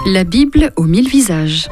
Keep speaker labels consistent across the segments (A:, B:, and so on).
A: La Bible aux 1000 visages.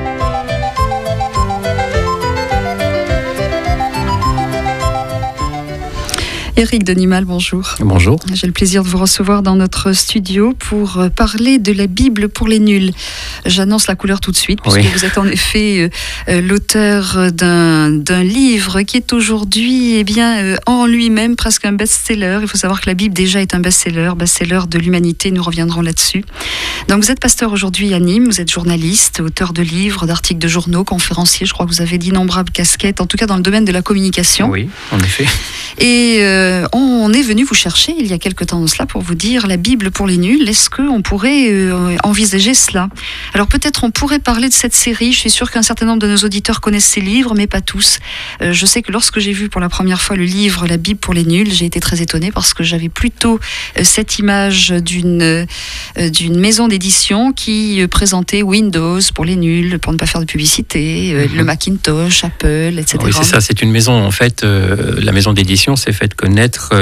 A: Éric Denimal, bonjour.
B: Bonjour.
A: J'ai le plaisir de vous recevoir dans notre studio pour parler de la Bible pour les nuls. J'annonce la couleur tout de suite, puisque vous êtes en effet l'auteur d'un livre qui est aujourd'hui en lui-même presque un best-seller. Il faut savoir que la Bible déjà est un best-seller de l'humanité, nous reviendrons là-dessus. Donc vous êtes pasteur aujourd'hui à Nîmes, vous êtes journaliste, auteur de livres, d'articles de journaux, conférencier, je crois que vous avez d'innombrables casquettes, en tout cas dans le domaine de la communication.
B: Oui, en effet.
A: Et on est venu vous chercher il y a quelque temps de cela pour vous dire la Bible pour les nuls. Est-ce qu'on pourrait envisager cela? Alors peut-être on pourrait parler de cette série. Je suis sûre qu'un certain nombre de nos auditeurs connaissent ces livres, mais pas tous. Je sais que lorsque j'ai vu pour la première fois le livre La Bible pour les nuls, j'ai été très étonnée parce que j'avais plutôt cette image d'une maison d'édition qui présentait Windows pour les nuls, pour ne pas faire de publicité, le Macintosh, Apple, etc.
B: Oui, c'est ça. C'est une maison, en fait, la maison d'édition s'est faite connaître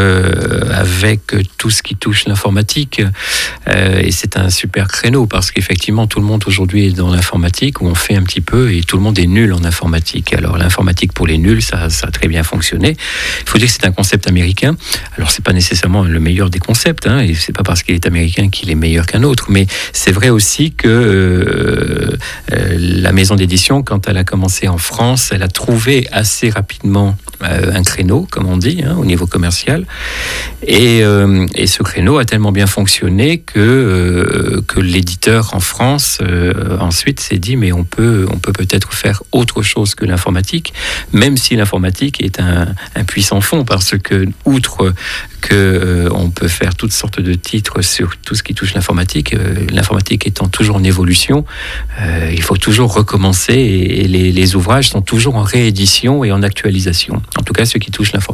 B: avec tout ce qui touche l'informatique. Et c'est un super créneau parce qu'effectivement, tout le monde aujourd'hui est dans l'informatique, où on fait un petit peu, et tout le monde est nul en informatique. Alors, l'informatique pour les nuls, ça a très bien fonctionné. Il faut dire que c'est un concept américain. Alors, c'est pas nécessairement le meilleur des concepts, et c'est pas parce qu'il est américain qu'il est meilleur qu'un autre. Mais c'est vrai aussi que la maison d'édition, quand elle a commencé en France, elle a trouvé assez rapidement un créneau, comme on dit, au niveau commercial. Et ce créneau a tellement bien fonctionné que l'éditeur en France ensuite s'est dit mais on peut peut-être faire autre chose que l'informatique, même si l'informatique est un puissant fond, parce que outre on peut faire toutes sortes de titres sur tout ce qui touche l'informatique, l'informatique étant toujours en évolution, il faut toujours recommencer, et les ouvrages sont toujours en réédition et en actualisation. En tout cas, ceux qui touchent l'informatique.